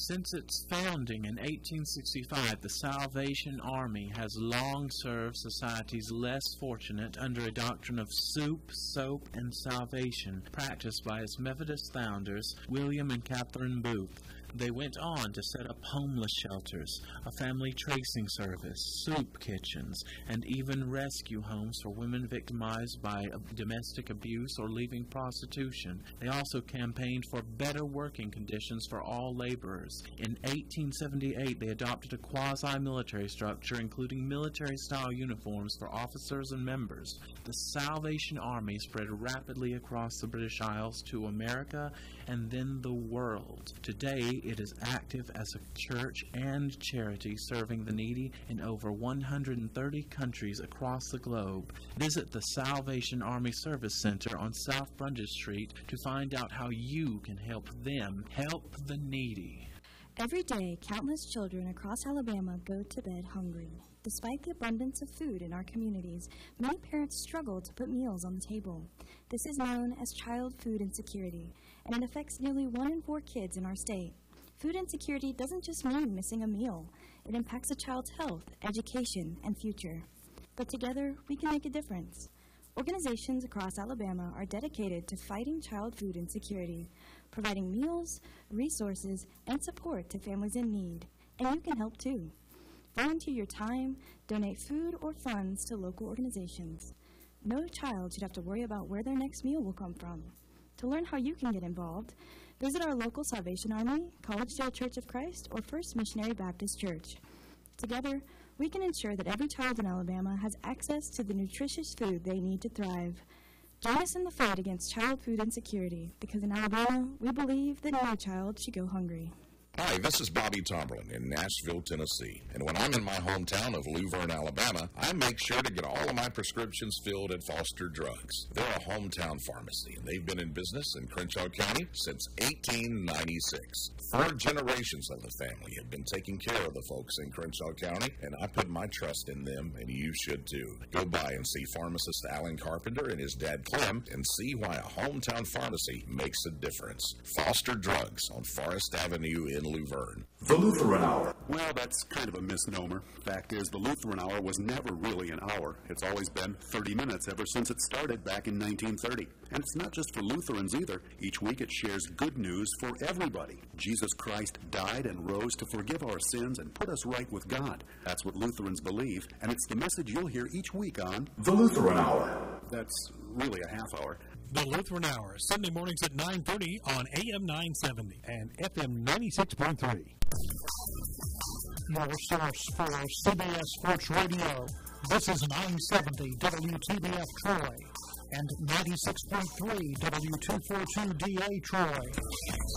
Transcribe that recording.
Since its founding in 1865, the Salvation Army has long served societies less fortunate under a doctrine of soup, soap, and salvation practiced by its Methodist founders, William and Catherine Booth. They went on to set up homeless shelters, a family tracing service, soup kitchens, and even rescue homes for women victimized by domestic abuse or leaving prostitution. They also campaigned for better working conditions for all laborers. In 1878, they adopted a quasi-military structure, including military-style uniforms for officers and members. The Salvation Army spread rapidly across the British Isles to America and then the world. Today, it is active as a church and charity serving the needy in over 130 countries across the globe. Visit the Salvation Army Service Center on South Brundage Street to find out how you can help them help the needy. Every day, countless children across Alabama go to bed hungry. Despite the abundance of food in our communities, many parents struggle to put meals on the table. This is known as child food insecurity, and it affects nearly 1 in 4 kids in our state. Food insecurity doesn't just mean missing a meal. It impacts a child's health, education, and future. But together, we can make a difference. Organizations across Alabama are dedicated to fighting child food insecurity, providing meals, resources, and support to families in need. And you can help too. Volunteer your time, donate food or funds to local organizations. No child should have to worry about where their next meal will come from. To learn how you can get involved, visit our local Salvation Army, Collegedale Church of Christ, or First Missionary Baptist Church. Together, we can ensure that every child in Alabama has access to the nutritious food they need to thrive. Join us in the fight against child food insecurity, because in Alabama, we believe that no child should go hungry. Hi, this is Bobby Tomberlin in Nashville, Tennessee. And when I'm in my hometown of Luverne, Alabama, I make sure to get all of my prescriptions filled at Foster Drugs. They're a hometown pharmacy, and they've been in business in Crenshaw County since 1896. 4 generations of the family have been taking care of the folks in Crenshaw County, and I put my trust in them, and you should too. Go by and see pharmacist Alan Carpenter and his dad Clem and see why a hometown pharmacy makes a difference. Foster Drugs on Forest Avenue in Luverne. The Lutheran Hour. Well, that's kind of a misnomer. Fact is, the Lutheran Hour was never really an hour. It's always been 30 minutes ever since it started back in 1930. And it's not just for Lutherans either. Each week it shares good news for everybody. Jesus Christ died and rose to forgive our sins and put us right with God. That's what Lutherans believe, and it's the message you'll hear each week on The Lutheran Hour. That's really a half hour. The Lutheran Hour, Sunday mornings at 9:30 on AM 970 and FM 96.3. Your source for CBS Sports Radio. This is 970 WTBF Troy and 96.3 W242DA Troy.